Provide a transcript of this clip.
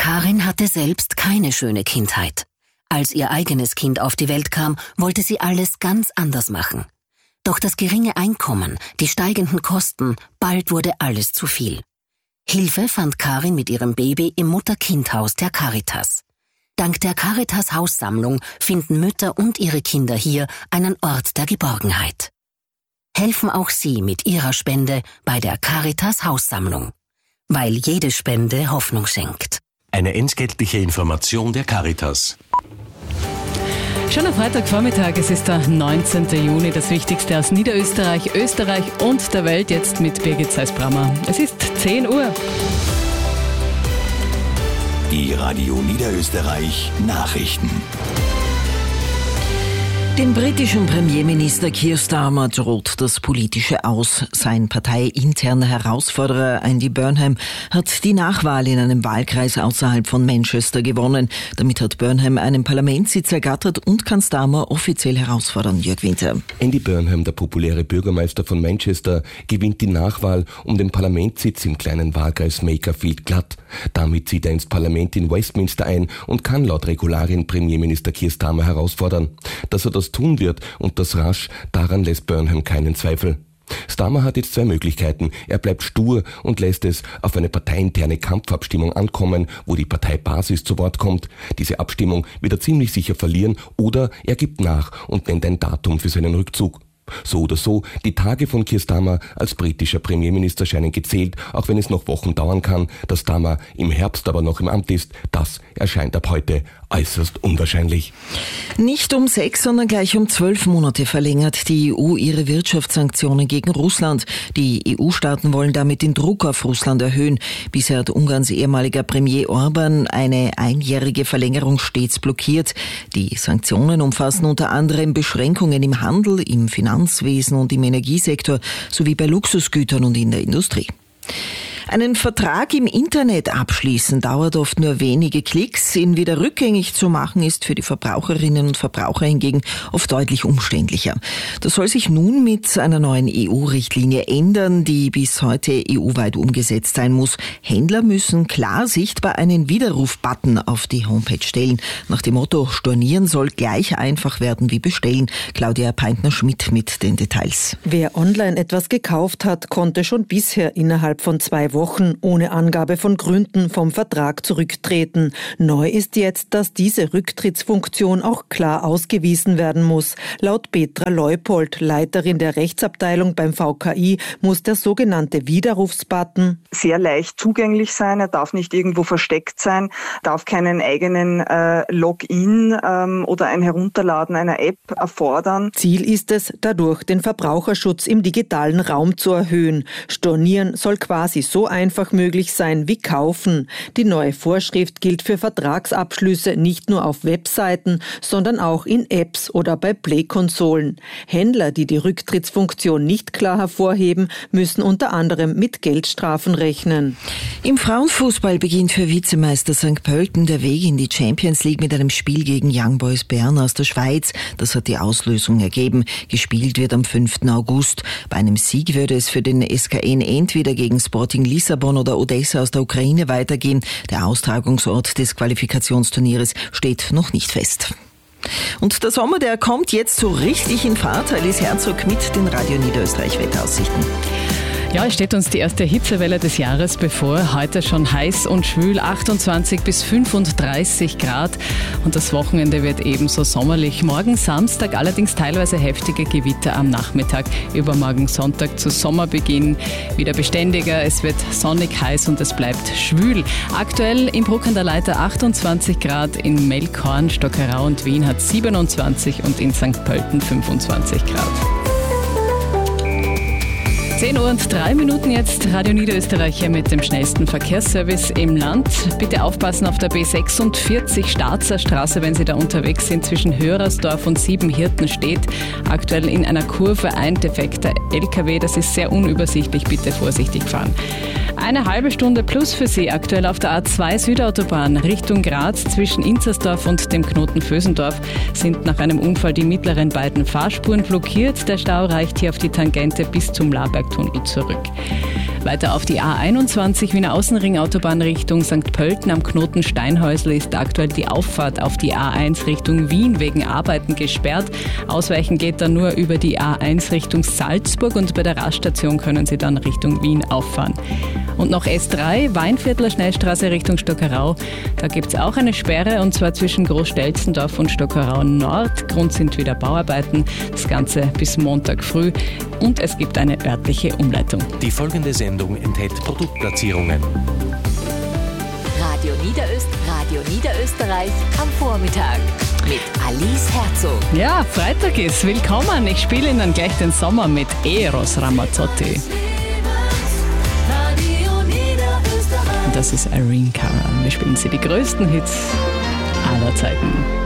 Karin hatte selbst keine schöne Kindheit. Als ihr eigenes Kind auf die Welt kam, wollte sie alles ganz anders machen. Doch das geringe Einkommen, die steigenden Kosten, bald wurde alles zu viel. Hilfe fand Karin mit ihrem Baby im Mutter-Kind-Haus der Caritas. Dank der Caritas-Haussammlung finden Mütter und ihre Kinder hier einen Ort der Geborgenheit. Helfen auch Sie mit Ihrer Spende bei der Caritas-Haussammlung, weil jede Spende Hoffnung schenkt. Eine entgeltliche Information der Caritas. Schon am Freitagvormittag, es ist der 19. Juni, das Wichtigste aus Niederösterreich, Österreich und der Welt, jetzt mit Birgit Seisbrammer. Es ist 10 Uhr. Die Radio Niederösterreich Nachrichten. Dem britischen Premierminister Keir Starmer droht das politische Aus. Sein parteiinterner Herausforderer Andy Burnham hat die Nachwahl in einem Wahlkreis außerhalb von Manchester gewonnen. Damit hat Burnham einen Parlamentssitz ergattert und kann Starmer offiziell herausfordern. Jörg Winter. Andy Burnham, der populäre Bürgermeister von Manchester, gewinnt die Nachwahl um den Parlamentssitz im kleinen Wahlkreis Makerfield glatt. Damit zieht er ins Parlament in Westminster ein und kann laut Regularien Premierminister Keir Starmer herausfordern. Dass er das tun wird und das rasch, daran lässt Burnham keinen Zweifel. Starmer hat jetzt 2 Möglichkeiten. Er bleibt stur und lässt es auf eine parteiinterne Kampfabstimmung ankommen, wo die Parteibasis zu Wort kommt. Diese Abstimmung wird er ziemlich sicher verlieren, oder er gibt nach und nennt ein Datum für seinen Rückzug. So oder so, die Tage von Keir Starmer als britischer Premierminister scheinen gezählt, auch wenn es noch Wochen dauern kann. Dass Starmer im Herbst aber noch im Amt ist, das erscheint ab heute äußerst unwahrscheinlich. Nicht um 6, sondern gleich um 12 Monate verlängert die EU ihre Wirtschaftssanktionen gegen Russland. Die EU-Staaten wollen damit den Druck auf Russland erhöhen. Bisher hat Ungarns ehemaliger Premier Orban eine einjährige Verlängerung stets blockiert. Die Sanktionen umfassen unter anderem Beschränkungen im Handel, im Finanzwesen und im Energiesektor sowie bei Luxusgütern und in der Industrie. Einen Vertrag im Internet abschließen dauert oft nur wenige Klicks. Ihn wieder rückgängig zu machen ist für die Verbraucherinnen und Verbraucher hingegen oft deutlich umständlicher. Das soll sich nun mit einer neuen EU-Richtlinie ändern, die bis heute EU-weit umgesetzt sein muss. Händler müssen klar sichtbar einen Widerruf-Button auf die Homepage stellen. Nach dem Motto, stornieren soll gleich einfach werden wie bestellen. Claudia Peintner-Schmidt mit den Details. Wer online etwas gekauft hat, konnte schon bisher innerhalb von 2 Wochen ohne Angabe von Gründen vom Vertrag zurücktreten. Neu ist jetzt, dass diese Rücktrittsfunktion auch klar ausgewiesen werden muss. Laut Petra Leupold, Leiterin der Rechtsabteilung beim VKI, muss der sogenannte Widerrufsbutton sehr leicht zugänglich sein. Er darf nicht irgendwo versteckt sein, darf keinen eigenen Login oder ein Herunterladen einer App erfordern. Ziel ist es, dadurch den Verbraucherschutz im digitalen Raum zu erhöhen. Stornieren soll quasi so einfach möglich sein wie kaufen. Die neue Vorschrift gilt für Vertragsabschlüsse nicht nur auf Webseiten, sondern auch in Apps oder bei Play-Konsolen. Händler, die die Rücktrittsfunktion nicht klar hervorheben, müssen unter anderem mit Geldstrafen rechnen. Im Frauenfußball beginnt für Vizemeister St. Pölten der Weg in die Champions League mit einem Spiel gegen Young Boys Bern aus der Schweiz. Das hat die Auslösung ergeben. Gespielt wird am 5. August. Bei einem Sieg würde es für den SKN entweder gegen Sporting Lissabon oder Odessa aus der Ukraine weitergehen. Der Austragungsort des Qualifikationsturnieres steht noch nicht fest. Und der Sommer, der kommt jetzt so richtig in Fahrt. Alice Herzog mit den Radio Niederösterreich Wetteraussichten. Ja, es steht uns die erste Hitzewelle des Jahres bevor. Heute schon heiß und schwül, 28 bis 35 Grad. Und das Wochenende wird ebenso sommerlich. Morgen Samstag allerdings teilweise heftige Gewitter am Nachmittag. Übermorgen Sonntag zu Sommerbeginn wieder beständiger. Es wird sonnig, heiß und es bleibt schwül. Aktuell in Bruck an der Leiter 28 Grad, in Melkhorn, Stockerau und Wien hat 27 und in St. Pölten 25 Grad. 10 Uhr und 3 Minuten jetzt, Radio Niederösterreich mit dem schnellsten Verkehrsservice im Land. Bitte aufpassen auf der B46 Starzer Straße, wenn Sie da unterwegs sind, zwischen Hörersdorf und Siebenhirten-Stedt. Aktuell in einer Kurve ein defekter LKW, das ist sehr unübersichtlich, bitte vorsichtig fahren. Eine halbe Stunde plus für Sie aktuell auf der A2 Südautobahn Richtung Graz zwischen Inzersdorf und dem Knoten Vösendorf sind nach einem Unfall die mittleren beiden Fahrspuren blockiert. Der Stau reicht hier auf die Tangente bis zum Labergtunnel zurück. Weiter auf die A21 Wiener Außenring Autobahn Richtung St. Pölten am Knoten Steinhäusl ist aktuell die Auffahrt auf die A1 Richtung Wien wegen Arbeiten gesperrt. Ausweichen geht dann nur über die A1 Richtung Salzburg und bei der Raststation können Sie dann Richtung Wien auffahren. Und noch S3, Weinviertler Schnellstraße Richtung Stockerau. Da gibt es auch eine Sperre und zwar zwischen Großstelzendorf und Stockerau Nord. Grund sind wieder Bauarbeiten. Das Ganze bis Montag früh. Und es gibt eine örtliche Umleitung. Die folgende Sendung enthält Produktplatzierungen. Radio Niederösterreich am Vormittag mit Alice Herzog. Ja, Freitag ist. Willkommen. Ich spiele Ihnen gleich den Sommer mit Eros Ramazzotti. Und das ist Irene Cara. Wir spielen Sie die größten Hits aller Zeiten.